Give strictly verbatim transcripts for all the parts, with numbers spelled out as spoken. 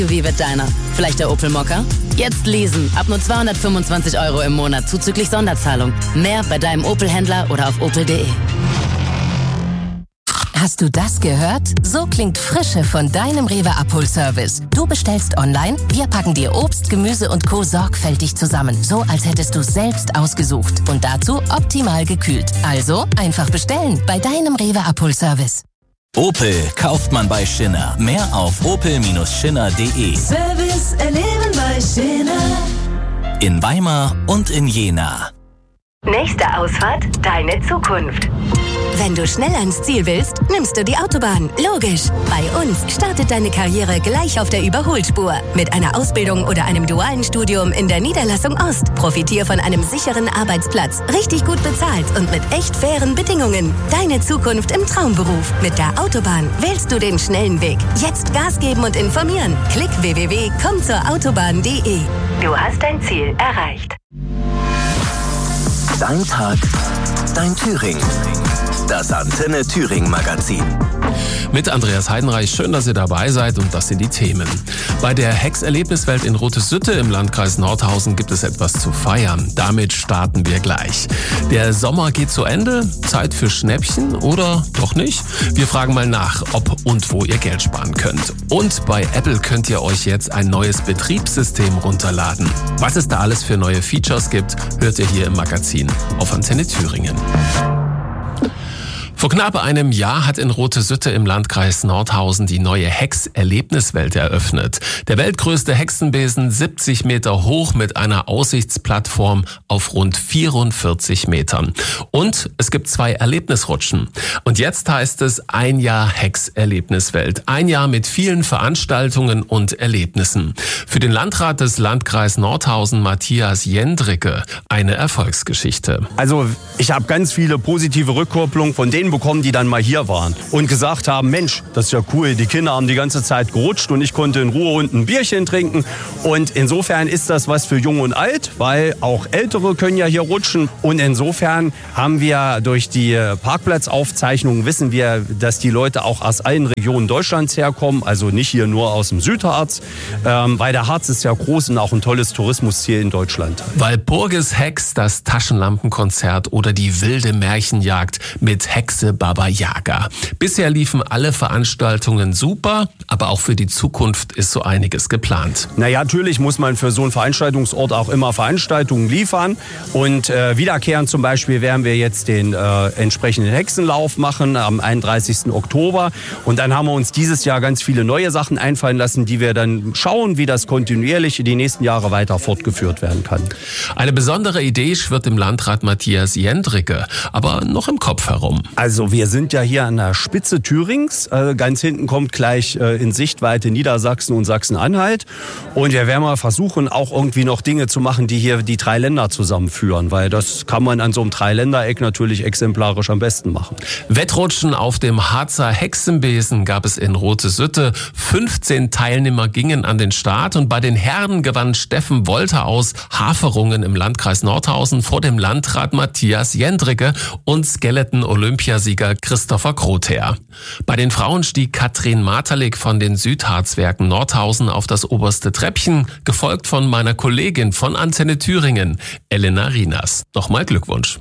Wie wird deiner? Vielleicht der Opel Mokka? Jetzt leasen. Ab nur zweihundertfünfundzwanzig Euro im Monat zuzüglich Sonderzahlung. Mehr bei deinem Opel-Händler oder auf opel punkt de. Hast du das gehört? So klingt Frische von deinem Rewe Abholservice. Du bestellst online, wir packen dir Obst, Gemüse und Co. sorgfältig zusammen. So, als hättest du selbst ausgesucht. Und dazu optimal gekühlt. Also einfach bestellen bei deinem Rewe Abholservice. Opel kauft man bei Schinner. Mehr auf opel Bindestrich schinner punkt de. Service erleben bei Schinner. In Weimar und in Jena. Nächste Ausfahrt, deine Zukunft. Wenn du schnell ans Ziel willst, nimmst du die Autobahn. Logisch. Bei uns startet deine Karriere gleich auf der Überholspur. Mit einer Ausbildung oder einem dualen Studium in der Niederlassung Ost. Profitier von einem sicheren Arbeitsplatz. Richtig gut bezahlt und mit echt fairen Bedingungen. Deine Zukunft im Traumberuf. Mit der Autobahn wählst du den schnellen Weg. Jetzt Gas geben und informieren. Klick w w w punkt komm zur autobahn punkt de. Du hast dein Ziel erreicht. Dein Tag, dein Thüringen. Das Antenne Thüringen Magazin. Mit Andreas Heidenreich, schön, dass ihr dabei seid, und das sind die Themen. Bei der Hex-Erlebniswelt in Rothe-Sütte im Landkreis Nordhausen gibt es etwas zu feiern. Damit starten wir gleich. Der Sommer geht zu Ende, Zeit für Schnäppchen oder doch nicht? Wir fragen mal nach, ob und wo ihr Geld sparen könnt. Und bei Apple könnt ihr euch jetzt ein neues Betriebssystem runterladen. Was es da alles für neue Features gibt, hört ihr hier im Magazin auf Antenne Thüringen. Vor knapp einem Jahr hat in Rothe-Sütte im Landkreis Nordhausen die neue Hex-Erlebniswelt eröffnet. Der weltgrößte Hexenbesen, siebzig Meter hoch mit einer Aussichtsplattform auf rund vierundvierzig Metern. Und es gibt zwei Erlebnisrutschen. Und jetzt heißt es ein Jahr Hex-Erlebniswelt. Ein Jahr mit vielen Veranstaltungen und Erlebnissen. Für den Landrat des Landkreis Nordhausen, Matthias Jendricke, eine Erfolgsgeschichte. Also ich habe ganz viele positive Rückkopplungen von denen bekommen, die dann mal hier waren und gesagt haben, Mensch, das ist ja cool, die Kinder haben die ganze Zeit gerutscht und ich konnte in Ruhe unten ein Bierchen trinken. Und insofern ist das was für Jung und Alt, weil auch Ältere können ja hier rutschen. Und insofern haben wir durch die Parkplatzaufzeichnungen wissen wir, dass die Leute auch aus allen Regionen Deutschlands herkommen, also nicht hier nur aus dem Südharz, ähm, weil der Harz ist ja groß und auch ein tolles Tourismusziel in Deutschland. Walpurgis Hex, das Taschenlampenkonzert oder die wilde Märchenjagd mit Hexe Baba Yaga. Bisher liefen alle Veranstaltungen super, aber auch für die Zukunft ist so einiges geplant. Naja, natürlich muss man für so einen Veranstaltungsort auch immer Veranstaltungen liefern. Und äh, wiederkehrend zum Beispiel werden wir jetzt den äh, entsprechenden Hexenlauf machen am einunddreißigsten Oktober. Und dann haben wir uns dieses Jahr ganz viele neue Sachen einfallen lassen, die wir dann schauen, wie das kontinuierlich in die nächsten Jahre weiter fortgeführt werden kann. Eine besondere Idee schwirrt dem Landrat Matthias Jendricke, aber noch im Kopf herum. Also wir sind ja hier an der Spitze Thürings. Äh, ganz hinten kommt gleich äh, in Sichtweite Niedersachsen und Sachsen-Anhalt. Und wir werden mal versuchen, auch irgendwie noch Dinge zu machen, die hier die drei Länder zusammenführen. Weil das kann man an so einem Dreiländereck natürlich exemplarisch am besten machen. Wettrutschen auf dem Harzer Hexenbesen gab es in Rothe-Sütte. fünfzehn Teilnehmer gingen an den Start. Und bei den Herren gewann Steffen Wolter aus Haferungen im Landkreis Nordhausen vor dem Landrat Matthias Jendricke und Skeleton-Olympiasieger Christopher Grother. Bei den Frauen stieg Katrin Materlik von den Südharzwerken Nordhausen auf das oberste Treppchen, gefolgt von meiner Kollegin von Antenne Thüringen, Elena Rinas. Nochmal Glückwunsch.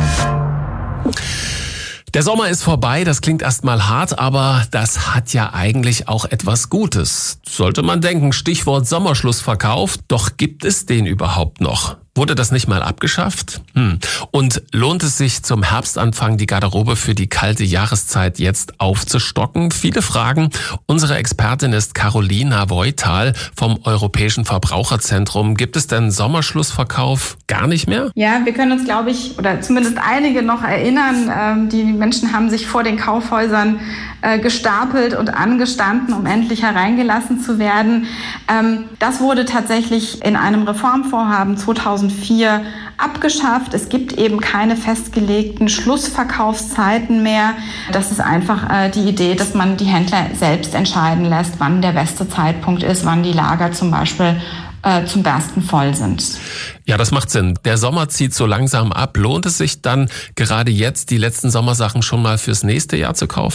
Der Sommer ist vorbei, das klingt erstmal hart, aber das hat ja eigentlich auch etwas Gutes. Sollte man denken, Stichwort Sommerschlussverkauf, doch gibt es den überhaupt noch? Wurde das nicht mal abgeschafft? Hm. Und lohnt es sich zum Herbstanfang die Garderobe für die kalte Jahreszeit jetzt aufzustocken? Viele Fragen. Unsere Expertin ist Carolina Voital vom Europäischen Verbraucherzentrum. Gibt es denn Sommerschlussverkauf gar nicht mehr? Ja, wir können uns, glaube ich, oder zumindest einige noch erinnern. Die Menschen haben sich vor den Kaufhäusern gestapelt und angestanden, um endlich hereingelassen zu werden. Das wurde tatsächlich in einem Reformvorhaben zweitausendvier abgeschafft. Es gibt eben keine festgelegten Schlussverkaufszeiten mehr. Das ist einfach die Idee, dass man die Händler selbst entscheiden lässt, wann der beste Zeitpunkt ist, wann die Lager zum Beispiel zum Bersten voll sind. Ja, das macht Sinn. Der Sommer zieht so langsam ab. Lohnt es sich dann gerade jetzt, die letzten Sommersachen schon mal fürs nächste Jahr zu kaufen?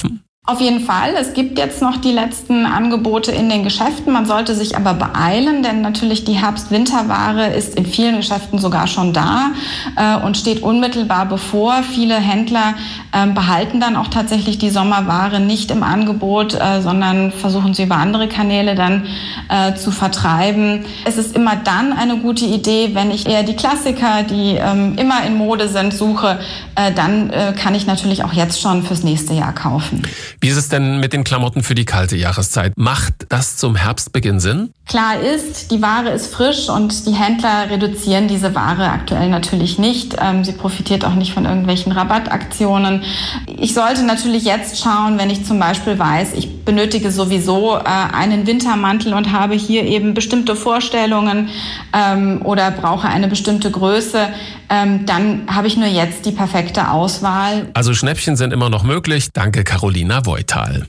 Auf jeden Fall. Es gibt jetzt noch die letzten Angebote in den Geschäften. Man sollte sich aber beeilen, denn natürlich die Herbst-Winter-Ware ist in vielen Geschäften sogar schon da äh, und steht unmittelbar bevor. Viele Händler äh, behalten dann auch tatsächlich die Sommerware nicht im Angebot, äh, sondern versuchen sie über andere Kanäle dann äh, zu vertreiben. Es ist immer dann eine gute Idee, wenn ich eher die Klassiker, die ähm, immer in Mode sind, suche, äh, dann äh, kann ich natürlich auch jetzt schon fürs nächste Jahr kaufen. Wie ist es denn mit den Klamotten für die kalte Jahreszeit? Macht das zum Herbstbeginn Sinn? Klar ist, die Ware ist frisch und die Händler reduzieren diese Ware aktuell natürlich nicht. Sie profitiert auch nicht von irgendwelchen Rabattaktionen. Ich sollte natürlich jetzt schauen, wenn ich zum Beispiel weiß, ich benötige sowieso einen Wintermantel und habe hier eben bestimmte Vorstellungen oder brauche eine bestimmte Größe, dann habe ich nur jetzt die perfekte Auswahl. Also Schnäppchen sind immer noch möglich. Danke, Carolina Voital.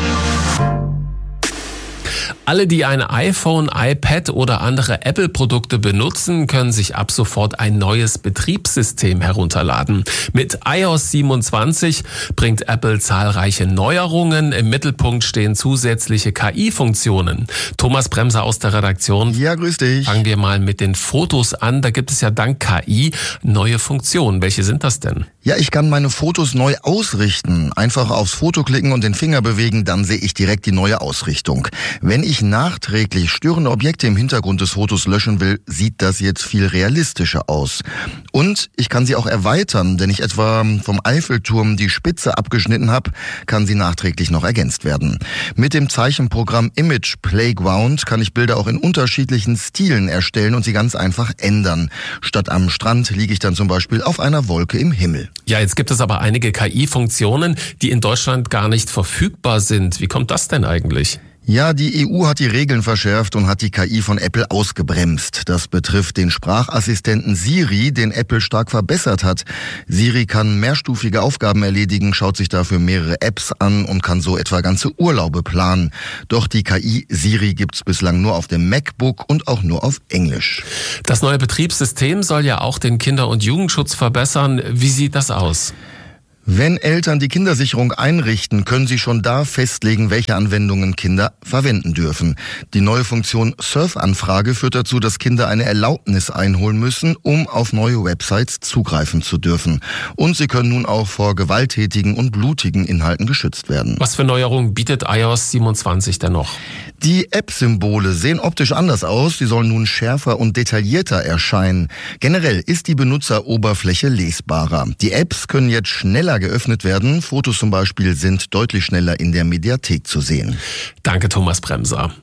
Alle, die ein iPhone, iPad oder andere Apple-Produkte benutzen, können sich ab sofort ein neues Betriebssystem herunterladen. Mit i O S siebenundzwanzig bringt Apple zahlreiche Neuerungen. Im Mittelpunkt stehen zusätzliche K I-Funktionen. Thomas Bremser aus der Redaktion. Ja, grüß dich. Fangen wir mal mit den Fotos an. Da gibt es ja dank K I neue Funktionen. Welche sind das denn? Ja, ich kann meine Fotos neu ausrichten. Einfach aufs Foto klicken und den Finger bewegen, dann sehe ich direkt die neue Ausrichtung. Wenn ich nachträglich störende Objekte im Hintergrund des Fotos löschen will, sieht das jetzt viel realistischer aus. Und ich kann sie auch erweitern, wenn ich etwa vom Eiffelturm die Spitze abgeschnitten habe, kann sie nachträglich noch ergänzt werden. Mit dem Zeichenprogramm Image Playground kann ich Bilder auch in unterschiedlichen Stilen erstellen und sie ganz einfach ändern. Statt am Strand liege ich dann zum Beispiel auf einer Wolke im Himmel. Ja, jetzt gibt es aber einige K I-Funktionen, die in Deutschland gar nicht verfügbar sind. Wie kommt das denn eigentlich? Ja, die E U hat die Regeln verschärft und hat die K I von Apple ausgebremst. Das betrifft den Sprachassistenten Siri, den Apple stark verbessert hat. Siri kann mehrstufige Aufgaben erledigen, schaut sich dafür mehrere Apps an und kann so etwa ganze Urlaube planen. Doch die K I Siri gibt's bislang nur auf dem MacBook und auch nur auf Englisch. Das neue Betriebssystem soll ja auch den Kinder- und Jugendschutz verbessern. Wie sieht das aus? Wenn Eltern die Kindersicherung einrichten, können sie schon da festlegen, welche Anwendungen Kinder verwenden dürfen. Die neue Funktion Surfanfrage führt dazu, dass Kinder eine Erlaubnis einholen müssen, um auf neue Websites zugreifen zu dürfen. Und sie können nun auch vor gewalttätigen und blutigen Inhalten geschützt werden. Was für Neuerungen bietet i O S siebenundzwanzig denn noch? Die App-Symbole sehen optisch anders aus. Sie sollen nun schärfer und detaillierter erscheinen. Generell ist die Benutzeroberfläche lesbarer. Die Apps können jetzt schneller geöffnet werden. Fotos zum Beispiel sind deutlich schneller in der Mediathek zu sehen. Danke, Thomas Bremser.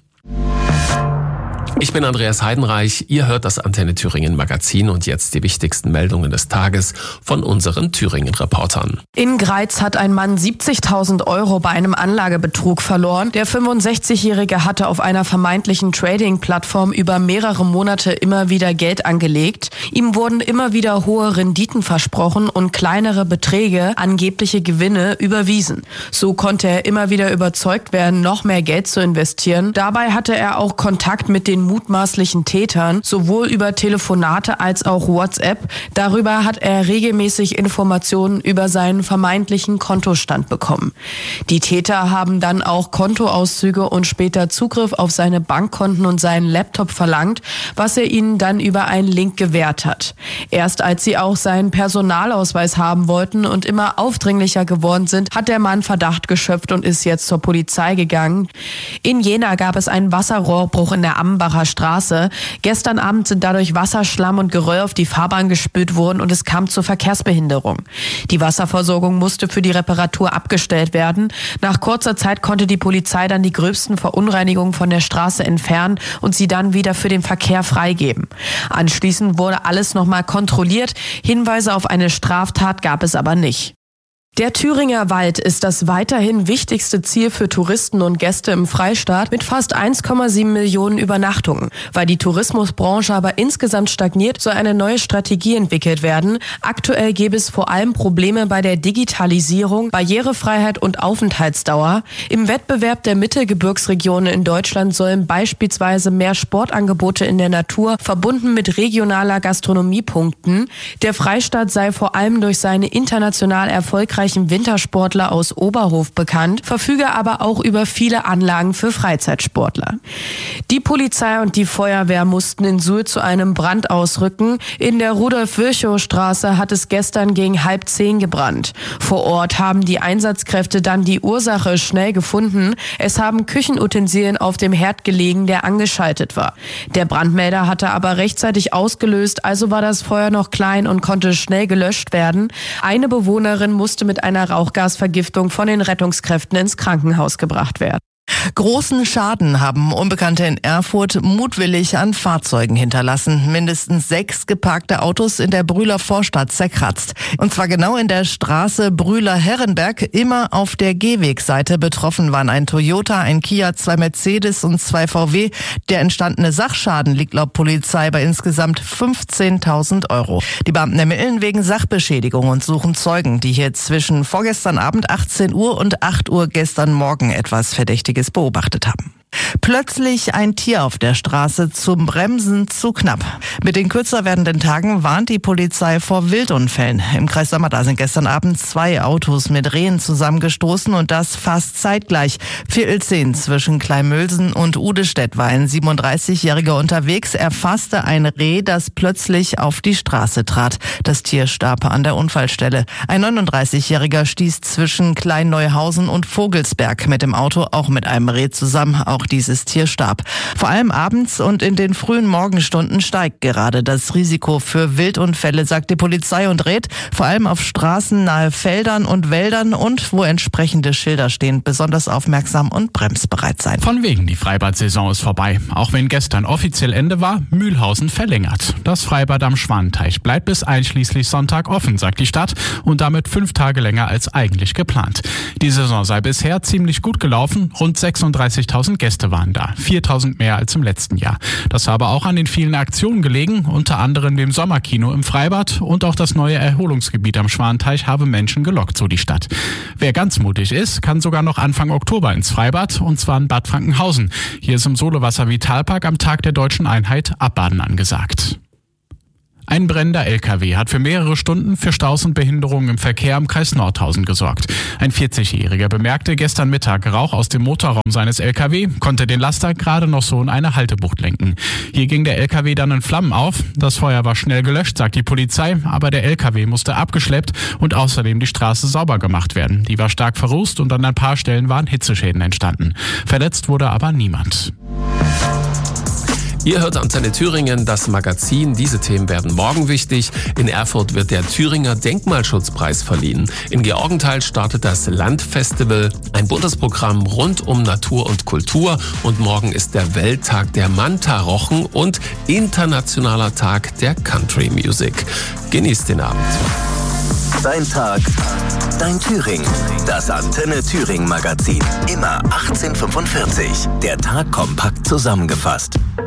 Ich bin Andreas Heidenreich, ihr hört das Antenne Thüringen Magazin und jetzt die wichtigsten Meldungen des Tages von unseren Thüringen-Reportern. In Greiz hat ein Mann siebzigtausend Euro bei einem Anlagebetrug verloren. Der fünfundsechzigjährige hatte auf einer vermeintlichen Trading-Plattform über mehrere Monate immer wieder Geld angelegt. Ihm wurden immer wieder hohe Renditen versprochen und kleinere Beträge, angebliche Gewinne, überwiesen. So konnte er immer wieder überzeugt werden, noch mehr Geld zu investieren. Dabei hatte er auch Kontakt mit den mutmaßlichen Tätern, sowohl über Telefonate als auch WhatsApp. Darüber hat er regelmäßig Informationen über seinen vermeintlichen Kontostand bekommen. Die Täter haben dann auch Kontoauszüge und später Zugriff auf seine Bankkonten und seinen Laptop verlangt, was er ihnen dann über einen Link gewährt hat. Erst als sie auch seinen Personalausweis haben wollten und immer aufdringlicher geworden sind, hat der Mann Verdacht geschöpft und ist jetzt zur Polizei gegangen. In Jena gab es einen Wasserrohrbruch in der Ambacher Straße. Gestern Abend sind dadurch Wasser, Schlamm und Geröll auf die Fahrbahn gespült worden und es kam zur Verkehrsbehinderung. Die Wasserversorgung musste für die Reparatur abgestellt werden. Nach kurzer Zeit konnte die Polizei dann die gröbsten Verunreinigungen von der Straße entfernen und sie dann wieder für den Verkehr freigeben. Anschließend wurde alles nochmal kontrolliert. Hinweise auf eine Straftat gab es aber nicht. Der Thüringer Wald ist das weiterhin wichtigste Ziel für Touristen und Gäste im Freistaat mit fast eins Komma sieben Millionen Übernachtungen. Weil die Tourismusbranche aber insgesamt stagniert, soll eine neue Strategie entwickelt werden. Aktuell gäbe es vor allem Probleme bei der Digitalisierung, Barrierefreiheit und Aufenthaltsdauer. Im Wettbewerb der Mittelgebirgsregionen in Deutschland sollen beispielsweise mehr Sportangebote in der Natur verbunden mit regionaler Gastronomie punkten. Der Freistaat sei vor allem durch seine international erfolgreiche erfolgreichen Wintersportler aus Oberhof bekannt, verfüge aber auch über viele Anlagen für Freizeitsportler. Die Polizei und die Feuerwehr mussten in Suhl zu einem Brand ausrücken. In der Rudolf-Virchow-Straße hat es gestern gegen halb zehn gebrannt. Vor Ort haben die Einsatzkräfte dann die Ursache schnell gefunden. Es haben Küchenutensilien auf dem Herd gelegen, der angeschaltet war. Der Brandmelder hatte aber rechtzeitig ausgelöst, also war das Feuer noch klein und konnte schnell gelöscht werden. Eine Bewohnerin musste mit einer Rauchgasvergiftung von den Rettungskräften ins Krankenhaus gebracht werden. Großen Schaden haben Unbekannte in Erfurt mutwillig an Fahrzeugen hinterlassen. Mindestens sechs geparkte Autos in der Brühler Vorstadt zerkratzt. Und zwar genau in der Straße Brühler-Herrenberg, immer auf der Gehwegseite. Betroffen waren ein Toyota, ein Kia, zwei Mercedes und zwei V W. Der entstandene Sachschaden liegt laut Polizei bei insgesamt fünfzehntausend Euro. Die Beamten ermitteln wegen Sachbeschädigung und suchen Zeugen, die hier zwischen vorgestern Abend achtzehn Uhr und acht Uhr gestern Morgen etwas Verdächtiges beobachtet haben. Plötzlich ein Tier auf der Straße, zum Bremsen zu knapp. Mit den kürzer werdenden Tagen warnt die Polizei vor Wildunfällen. Im Kreis Sammerda sind gestern Abend zwei Autos mit Rehen zusammengestoßen und das fast zeitgleich. Viertel zehn zwischen Kleinmülsen und Udestedt war ein siebenunddreißigjähriger unterwegs. Er fasste ein Reh, das plötzlich auf die Straße trat. Das Tier starb an der Unfallstelle. Ein neununddreißigjähriger stieß zwischen Kleinneuhausen und Vogelsberg mit dem Auto, auch mit einem Reh zusammen. Auch dieses Tier starb. Vor allem abends und in den frühen Morgenstunden steigt gerade das Risiko für Wildunfälle, sagt die Polizei und rät, vor allem auf Straßen nahe Feldern und Wäldern und wo entsprechende Schilder stehen, besonders aufmerksam und bremsbereit sein. Von wegen, die Freibad-Saison ist vorbei. Auch wenn gestern offiziell Ende war, Mühlhausen verlängert. Das Freibad am Schwanenteich bleibt bis einschließlich Sonntag offen, sagt die Stadt, und damit fünf Tage länger als eigentlich geplant. Die Saison sei bisher ziemlich gut gelaufen, rund sechsunddreißigtausend Gäste waren da, viertausend mehr als im letzten Jahr. Das habe auch an den vielen Aktionen gelegen, unter anderem dem Sommerkino im Freibad und auch das neue Erholungsgebiet am Schwanenteich habe Menschen gelockt, so die Stadt. Wer ganz mutig ist, kann sogar noch Anfang Oktober ins Freibad, und zwar in Bad Frankenhausen. Hier ist im Solowasser Vitalpark am Tag der Deutschen Einheit Abbaden angesagt. Ein brennender L K W hat für mehrere Stunden für Staus und Behinderungen im Verkehr im Kreis Nordhausen gesorgt. Ein vierzigjähriger bemerkte gestern Mittag Rauch aus dem Motorraum seines L K W, konnte den Laster gerade noch so in eine Haltebucht lenken. Hier ging der L K W dann in Flammen auf. Das Feuer war schnell gelöscht, sagt die Polizei, aber der L K W musste abgeschleppt und außerdem die Straße sauber gemacht werden. Die war stark verrußt und an ein paar Stellen waren Hitzeschäden entstanden. Verletzt wurde aber niemand. Ihr hört Antenne Thüringen, das Magazin. Diese Themen werden morgen wichtig. In Erfurt wird der Thüringer Denkmalschutzpreis verliehen. In Georgenthal startet das Landfestival, ein buntes Programm rund um Natur und Kultur. Und morgen ist der Welttag der Manta-Rochen und internationaler Tag der Country Music. Genießt den Abend. Dein Tag, dein Thüringen. Das Antenne Thüringen Magazin. Immer achtzehn Uhr fünfundvierzig. Der Tag kompakt zusammengefasst.